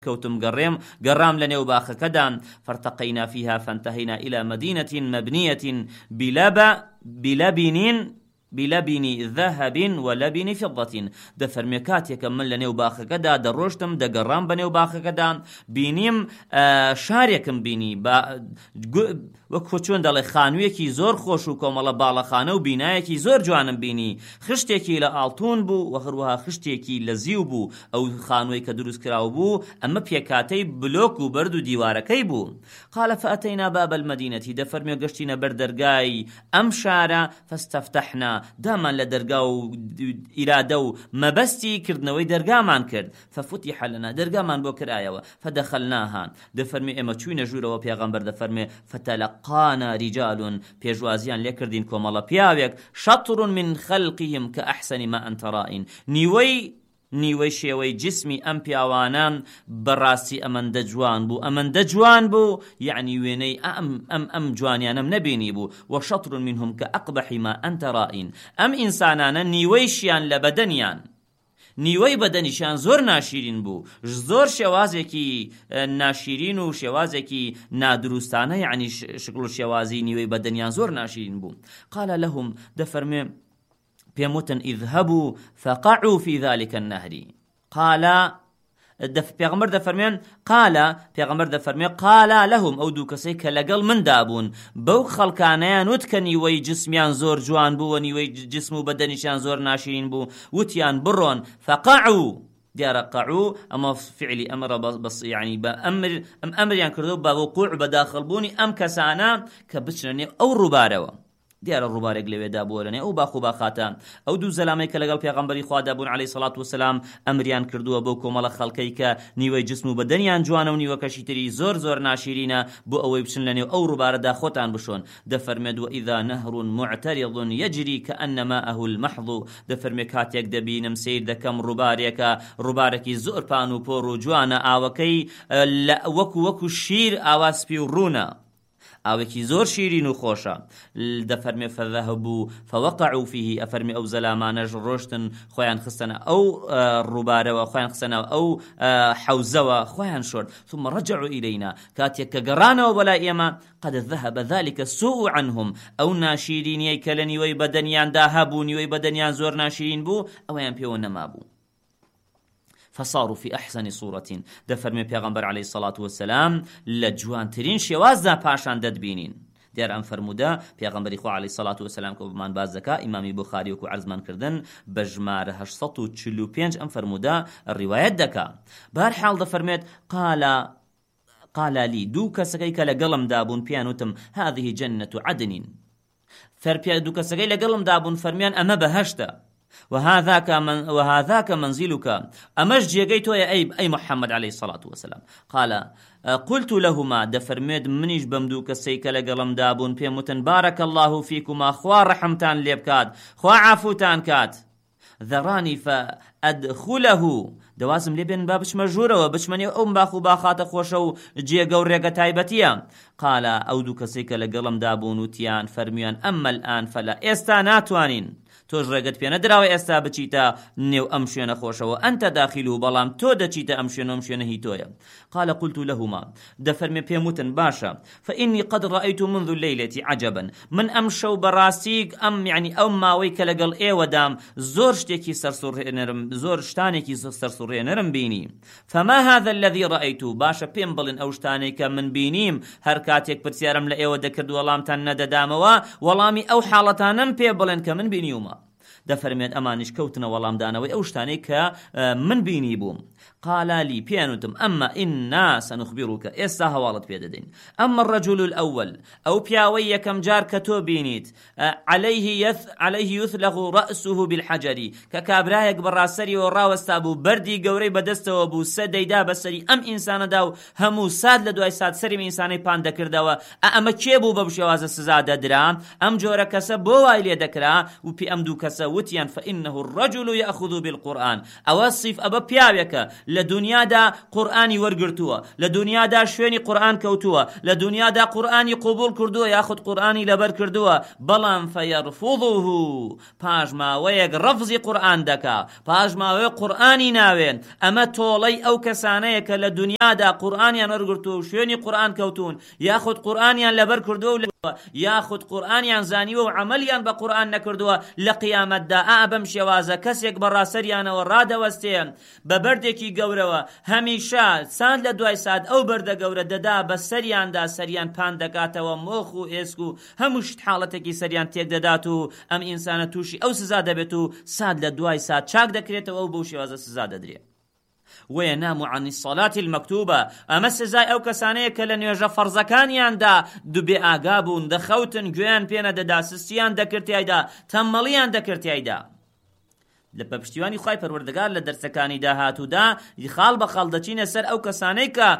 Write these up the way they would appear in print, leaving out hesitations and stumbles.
كوتم قرام لنيو باخكدان فارتقينا فيها فانتهينا إلى مدينة مبنية بلبن ذهب ولبن فضة دفرمي كاتيكم من لنيو باخكدا دروشتم دقرام بنيو باخكدا بينيم شاريكم بيني وەکو چۆن دەڵێ خانوویەکی زۆر خۆش و کۆمەڵە باڵەخانە و بینایەکی زۆر جوانم بینی خشتێکی لە ئاڵتون بوو و هەروەها خشتێکی لە زیو بوو ئەو خانووی کە دروست کراو بوو ئەمە پێکاتەی بلۆک و بەرد و دیوارەکەی بوو قال فأتينا باب المدينة دەفەرمێ گەشتینە بەر دەرگای ئەم شارە فاستفتحنا دامان لە دەرگا و ئیرادە و مەبەستی کردنەوەی دەرگامان کرد ففتح لنا دەرگامان بۆ کرایەوە فدخلناها دەفەرمێ ئێمە چووینە ژوورەوە پێغەمبەر دەفەرمێ فتلقانا رجال پێشوازیان لێکردین کۆمەڵە پیاوێک شطر من خلقهم كأحسن ما أنت رائن نیوەی شێوەی جسمی ئەم پیاوانان بەڕاستی ئەمەندە جوان بوو یعنی وێنەی ئەم جوانیانم نەبینی بوو وشطر منهم كأقبح ما أنت رائن ئەم ئینسانانە نیوەیشیان لە بەدەنیان نیوەی بەدەنیشان زۆر ناشیرین بوو زۆر شێوازێکی ناشیرین و شێوازێکی نادروستانە یعنی شکل و شێوازی نیوەی بەدەنیان زۆر ناشیرین بوو قال لهم دەفەرمێ پێموتن اذهبوا فقعوا في ذلك النهر قال پێغەمبەر دەفەرمێ قال لهم ئەو دوو کەسەی کە لەگەڵ مندا بوون بەو خەڵکانەیان وت کە نیوەی جسمیان زۆر جوان بوو و نیوەی جسم و بەدەنیشان زۆر ناشرین بوو وتیان بڕۆن فقعوا دیارە قعوا ئەمە فعلی ئەمرە بەس یعنی بە ئەمریان کردو بە وقوع بەداخەڵبوونی ئەم کەسانە کە بچنە نێو ئەو ڕووبارەوە دیارە ڕووبارێک لەوێدا بووە لەنێ ئەو باخ و باخاتە ئەو دوو زەلامەی کە لەگەڵ پێغەمبەری خوادا بوون عەلەیهی سەڵات وسەلام ئەمریان کردووە بۆ کۆمەڵە خەڵکەی کە نیوەی جسم و بەدەنیان جوانە و نیوەکەشی تری زۆر ناشیرینە بۆ ئەوەی بچن لەنێو ئەو ڕووبارەدا خۆتان بشۆن دەفەرمێت وئیذا نەهر معتەرض یەجری کەئەنە ماءه المەحض دەفەرمێ کاتێک دەبینم سیر دەکەم ڕووبارێکی زۆر پان و پۆڕ و جوانە ئاوەکەی وەکو شیر ئاوا سپی و ڕوونە ئاوێکی زۆر شیرین و خۆشە دەفەرمێ فذهبوا فوقعوا فيه ئەفەرمێ ئەو زەلامانەش ڕۆشتن خۆیان خستنە ئەو ڕووبارەوە خۆیان خستنە ئەو حەوزەوە خۆیان شۆرد ثم رجعوا إلينا کاتێک کە گەڕانەوە بەلای ئێمە قد ذهب ذلك السوء عنهم ئەو ناشیرینیەی کە لە نیوەی بەدەنیاندا هەبوو نیوەی بەدەنیان زۆر ناشیرین بوو ئەوەیان پێوە نەمابوو فصاروا في أحسن صورة دفرمي پیغمبر عليه الصلاة والسلام لجوان ترين شوازدا پاشان ددبينين دير ام فرمودا پیغمبر خو عليه الصلاة والسلام کو بمان باز زكا امام بخاري کو عرضمان کردن بجمار 845 ام فرمودا الروايات دكا بهر حال دفرميت قال لي دو كسكي كلا قلم دابون بيانوتم هذه جنة عدن فربيا دو كسكي لقلم دابون فرميان اما بهشتا وهذاك منزلك أمش جيجيتو يا أي محمد عليه الصلاة والسلام قال قلت لهما دفرميد منيش بمدوك السيكة لقلم دابون بيمتن بارك الله فيكما خواه رحمتان ليبكاد خواه عافوتان كات ذراني فأدخله دوازم لبن بابش مجورة وبشمني باخو باخات خوشو جيجو ريقة تايبتيا قال أودوك السيكة لقلم دابون وتيان فرميان أما الآن فلا استاناتوانين تۆش ڕێگەت پێ نەدراوە ئێستا بچیتە نێو ئەم شوێنە خۆشەوە ئەنتە داخل و بەڵام تۆ دەچیتە ئەم شوێنە هی تۆیە قال قلت لهما دەفەرمێ پێموتن باشە فإني قد رأيت منذ الليلة عجبا من ئەم شەو بەڕاستی یعنی ئەو ماوەی کە لەگەڵ ئێوەدام زۆر شتانێکی سەرسوڕهێنەرم بینی فما هذا الذي رأيت باشە پێم بڵێن ئەو شتانەی کە من بینیم هەر کاتێک پرسیارم لە ئێوە دەکرد وەڵامتان نەدەدامەوە وەڵامی ئەو حاڵەتانم پێ بڵێن کە من بینیومە دەفەرمێت ئەمانیش کەوتنە وەڵامدانەوەی ئەو شتانەی کە من بینی بووم قال لي بيانوتم أما إنا سنخبرك إسا هوالت بيددين أما الرجل الأول أو بياوي كم جار كتو بينيت عليه يثلغ رأسه بالحجر ككابرايك براسري وراوستابو بردي قوري بدستو بو سديدا بسري أم إنسان داو همو ساد لدواي ساد سري من إنساني پان دكر داو أما كيبو ببشواز السزادة درام أم جورا كسا بوائلي دكرا وبي أم دو كسا وتيان فإنه الرجل يأخذ بالقرآن أوصف أبا بياويك لە دنیادا قورئانی وەرگرتووە، لە دنیادا شوێنی قورئان کەوتووە، لە دنیادا قورئانی قبول کردووە یاخود قورئانی لەبەر کردووە، بەڵام فەیەرفوضوه پاش ماوەیەک ڕەفزی قورئان دەکا، پاش ماوەیەک قورئانی ناوێن. ئەمە تۆڵەی ئەو کەسانەیە کە لە دنیادا قورئانیان وەرگرتووە و شوێنی قورئان کەوتون، یاخود قورئانیان لەبەر کردووە یاخود قورئانیان زانیوە و عەمەلیان بە قورئان نەکردووە، لە قیامەتدا بەم شێوازە کەسێک بەڕاستەریانەوە ڕادەوەستێن بە بەردێکی گەورەوە، هەمیشە سات لە دوای سات ئەو بەردە گەورە دەدا بە سەریاندا، سەریان پان دەکاتەوە، مۆخ و ئێسک و هەموو شت حاڵەتێکی سەریان تێک دەدات و ئەم ئینسانە تووشی ئەو سزا دەبێت و سات لە دوای سات چاک دەکرێتەوە و بەو شێوازە سزا دەدرێت. وينام عن الصلاة المكتوبة أما سزای ئەو کەسانەیە کە لە نوێژە فەرزەکانیاندا دووبێ ئاگا بوون، دەخەوتن، گوێیان پێ نەدەدا، سستیان دەکردایدا، تەمەڵیان دەکردایدا. لە پشتیوانی خوای پەروەردگار لە دەرسەکانی داهاتوودا خاڵ بە خاڵ دەچینە سەر ئەو کەسانەی کە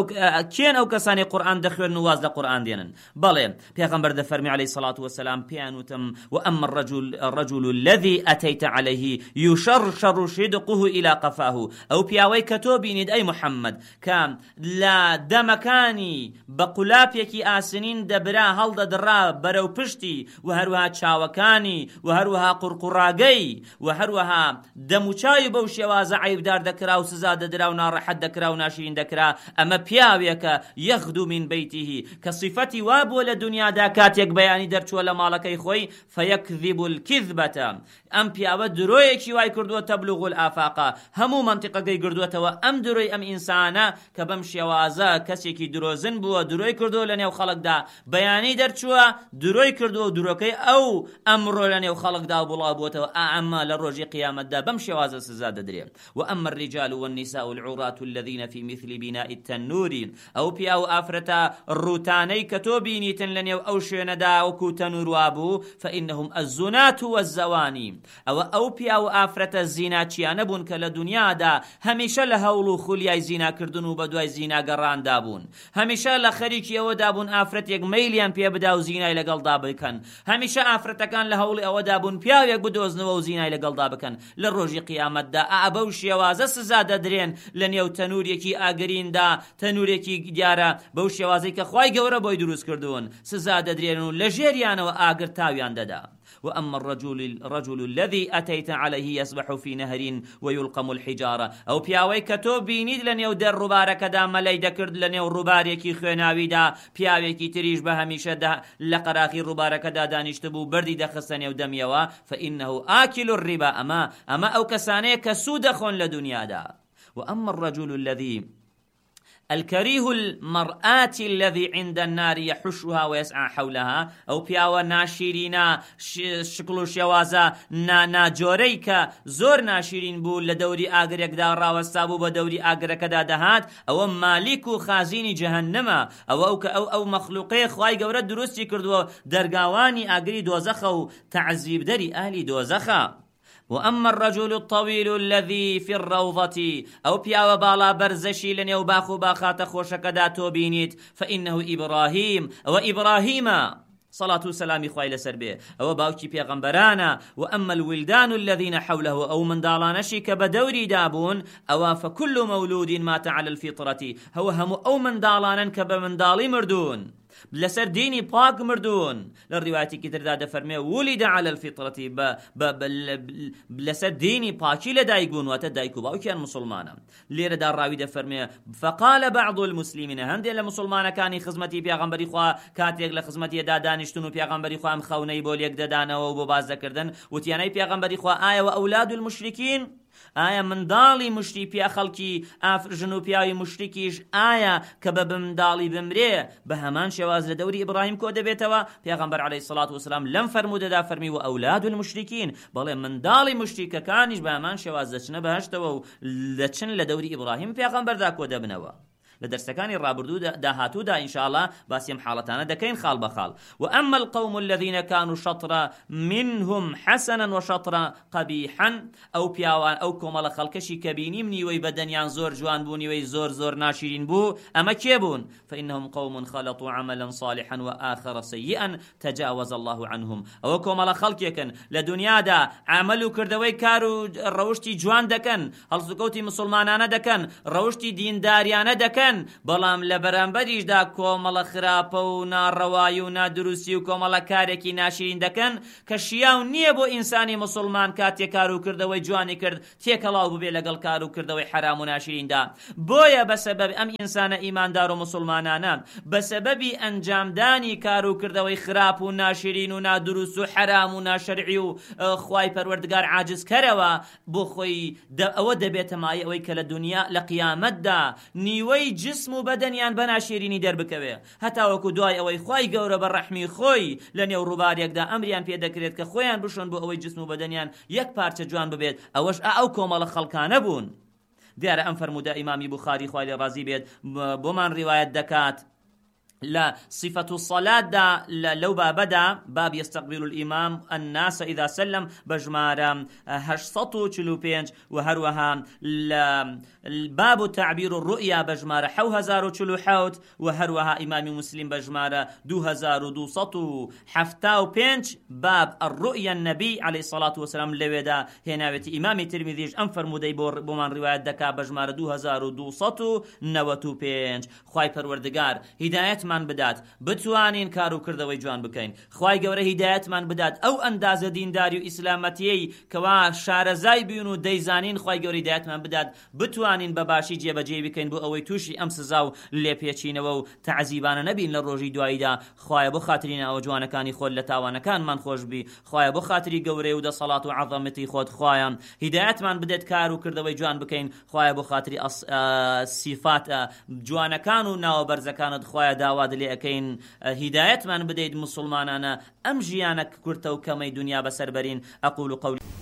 کێن ئەو کەسانی قورئان دەخوێن و واز لە قورئان دێنن. بەڵێ پێغەمبەر دەفەرمی عەلەیهی سەڵات وەسەلام پێیان وتم وأما الرجل الذي أتيت عليه يشرشر شدقه إلى قفاه، ئەو پیاوەی کە تۆ بینید ئەی محەممەد کە لە دەمەکانی بە قولاپێکی ئاسنین دەبرا هەڵدەدڕا بەرەو پشتی و هەروەها چاوەکانی و هەروەها قورقوڕاگەی و هەروەها دەموچاوی بەو شێوازە عەیبدار دەکرا و سزا دەدرا و ناڕەحەت دەکرا و ناشرین دەکرا. ئەمە پیاوێکە یەغدو من بەیتیه کە صیفەتی وا بووە لە دنیادا کاتێک بەیانی دەرچووە لە ماڵەکەی خۆی فەیەکذب الکذبەتە، ئەم پیاوە درۆیەکی وای کردووە تەبلوغ الآفاقە، هەموو مەنتیقەکەی گردووەتەوە ئەم درۆی ئەم ئینسانە کە بەم شێوازە کەسێکی درۆزن بووە، درۆی کردووە لە نێو خەڵکدا، بەیانی دەرچووە درۆی کردووە و درۆکەی ئەو ئەمڕۆ لە نێو خەڵکدا بڵاو بووەتەوە، ئەمە لە ڕۆژی قیامەتدا بەم شێوازە سزا دەدرێت. وأما الرجال والنساء العراة الذين في مثل بناء التنور، ئەو پیا و ئافرەتە ڕوتانەی کە تۆ بینیتن لە نێو ئەو شوێنەدا وەکو تەنور وابوو فإنهم الزنات والزواني، ئەو پیا و ئافرەتە زیناچیانە بوون کە لە دنیادا هەمیشە لە هەوڵ و خولیای زیناکردن و بەدوای زیناگەڕاندا بوون، هەمیشە لە خەریکی ئەوەدا بوون ئافرەتێک مەیلیان پێ بدا و زینای لەگەڵدا بکەن، هەمیشە ئافرەتەکان لە هەوڵی ئەوەدا بوون پیاوێک بدۆزنەوە و زینای لەگەڵدا بکەن. لە ڕۆژی قیامەتدا بەو شێوازە سزا دەدرێن لە نێو تەنورێکی ئاگریندا، تەنورێکی دیارە بەو شێوازەی کە خوای گەورە بۆی دروست کردوون سزا دەدرێن و لە ژێریانەوە ئاگر تاویان دەدا. وأما الرجل الذي أتيت عليه يسبح في نهر ويلقم الحجارة، أو پیاوەی کە تۆ بینید لە نێو دەر ڕووبارەکەدا مەلەی دەکرد لە نێو ڕووبارێکی خوێناویدا، پیاوێکی تریش بە هەمیشە لە قەراخی ڕووبارەکەدا دانیشتە بوو بەردی دەخستە نێو دەمیەوە فإنه آكل الربا، ئەمە ئەو کەسانەیە کە سوود دەخۆن لە دنیادا. وأما الرجل الذي الكريه المرآة الذي عند النار يحشها ويسعى حولها، أو پیاوە ناشیرینا شکل و شێوازە ناجۆرەی کە زۆر ناشیرین بوو لە دەوری ئاگرێکدا ڕاوەستا بوو بە دەوری ئاگرەکەدا دەهات، ئەوە مالیک و خازینی جەهەنەمە، ئەو مەخلوقەیە خوای گەورە دروستی کردووە دەرگاوانی ئاگری دۆزەخە و تەعذیبدەری ئاهلی دۆزەخە. وأما الرجل الطويل الذي في الروضة، أو پیاوە باڵا بەرزەشی لە نێو باخ و باخاتە خۆشەکەدا تۆ بینیت فإنه إبراهيم، ئەوە ئیبراهیمە صلاة و سلامی خوای لەسەر بێ، ئەوە باوکی پێغەمبەرانە. وأما الولدان الذين حوله، ئەو منداڵانەشی کە بە دەوری دابوون ئەوە فكل مولود مات على الفطرة، هەموو ئەو منداڵانن کە بە منداڵی مردوون لەسەر دینی پاک مردوون. لە ڕیواتێکی تردا دەفەرمێ ولد على الفطرة، لەسەر دینی پاکی لە دایک بوون، واتە دایک و باوکیان مسلمانە. لێرەدا ڕاوی دەفەرمێ فقال بعض المسلمين، هەندێک لە مسلمانەکانی خزمەتی پێغەمبەری خوا کاتێک لە خزمەتیەدا دانیشتون و پێغەمبەری خوا ئەم خەونەی بۆ لێک دەدانەوە و بۆ باز دەکردن، وتیانەی پێغەمبەری خوا ئایەوە ئەولاد المشرکین، ئایا منداڵی مشتی پیا خەڵکی ئافرژن و پیاوی مشتێکیش ئایا کە بە منداڵی بمرێ بە هەمان شێواز لە دەوری ئیبراهیم کۆ دەبێتەوە؟ پێغەمبەر عەلەیهی سەڵات وسەلام لەم فەرموودەدا فەرمی و ئەولاد المشرکین، بەڵێ منداڵی مشتیکەکانیش بە هەمان شێواز دەچنە بەهەشتەوە و دەچن لە دەوری ئیبراهیم پێغەمبەردا کۆ دەبنەوە. لە دەرسەکانی ڕابردوو داهاتوودا ئینشاءالله باسیم حاڵەتانە دەکەین خاڵ بەخاڵ. وأما القوم الذين كانوا شطرا منهم حسنا وشطرا قبيحا ئەو پیاوان ئەو کۆمەڵە خەڵکەشی کە بینیم نیوەی بەدەنیان زۆر جوان بوو نیوەی زۆر ناشرین بوو ئەمە کێ بوون؟ فإنهم قوم خلطوا عملا صالحا وآخر سيئا تجاوز الله عنهم. ئەوە کۆمەڵە خەڵکێکن لە دنیادا عمل و کردەوەی کار و ڕەوشتی جوان دەکەن، هەڵسوکەوتی مسلمانانە دەکەن، ڕەوشتی دینداریانە دەکەن، بەڵام لە بەرامبەریشدا کۆمەڵە خراپە و ناڕەوایی و نادروستی و کۆمەڵە کارێکی ناشرین دەکەن کە شیاو نییە بۆ ئینسانی مسلمان کاتێک کار و کردەوەی جوانی کرد تێکەڵاو ببێ لەگەڵ کار و کردەوەی حرام و ناشریندا. بۆیە بەسەبەب ئەم ئینسانە ئیماندار و مسلمانانە بەسەبەبی ئەنجامدانی کار و کردەوەی خراپ و ناشرین و نادروست و حرام و ناشەرعی و خوای پەروەردگار عاجزکەرەوە بۆ خۆی ئەوە دەبێتە مایە ئەوەی کە لە دنیا لە قیامەتدا نیوەی جسم و بەدەنیان بە ناشرینی دەربکەوێ، هەتا وەکو دوای ئەوەی خوای گەورە بە ڕەحمی خۆی لە نێو ڕووبارێکدا ئەمریان پێ دەکرێت کە خۆیان بشۆن بۆ ئەوەی جسم و بەدەنیان یەک پارچە جوان ببێت. ئەوەش ئەو کۆمەڵە خەڵکانە بوون. دیارە ئەم فەرموودە ئیمامی بوخاری خوای لێ ڕازی بێت بۆمان ڕیوایەت دەکات لا صفة الصلاة دا لو بابدا باب يستقبل الإمام الناس إذا سلم بجمارة 845 وهروها باب تعبير الرؤيا بجمارة 7047 وهروها إمام مسلم بجمارة 2275 باب الرؤيا النبي عليه الصلاة والسلام لويدا هنا إمام ترمذي أنفر مدي بومان رواية دكا بجمارة 2295 خواي پروردگار هداية من بدات بتوانین کار و کردەوەی جوان بکەین. خوای گەورە هیدایەتمان بدات ئەو ئەندازە دینداری و ئیسلامەتیەی کەوا شارەزای بین و دەیزانین خوای گەورە هیدایەتمان بدات بتوانین بە باشی جێبەجێ بکەین بۆ ئەوەی تووشی ئەم سزا و لێپێچینەوە و تەعزیبانە نەبین لە ڕۆژی دواییدا. خوایە بۆ خاتری ناوە جوانەکانی خۆت لە تاوانەکانمان خۆش بی. خوایە بۆ خاتری گەورەی و دەسەڵات و عەظەمەتی خۆت خوایە هیدایەتمان بدات کار و کردەوەی جوان بکەین. خوایە بۆ خاتری صفات جوانەکان و ناوبەرزەکانت خوایە داوات لێ ئەکەین هیدایەتمان بدەیت مسلمانانە ئەم ژیانە کورتە و کەمەی دنیا بەسەر بەرین. ئەقول قولي